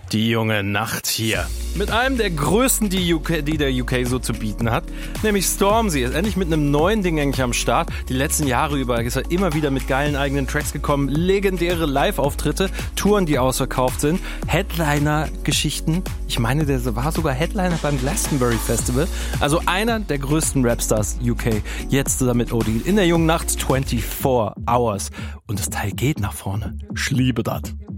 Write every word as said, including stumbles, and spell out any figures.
Die junge Nacht hier. Mit einem der größten, die, U K, die der U K so zu bieten hat. Nämlich Stormzy ist endlich mit einem neuen Ding eigentlich am Start. Die letzten Jahre über ist er immer wieder mit geilen eigenen Tracks gekommen. Legendäre Live-Auftritte, Touren, die ausverkauft sind. Headliner-Geschichten. Ich meine, der war sogar Headliner beim Glastonbury Festival. Also einer der größten Rapstars U K. Jetzt zusammen mit O D in der jungen Nacht vierundzwanzig Hours. Und das Teil geht nach vorne. Ich liebe das.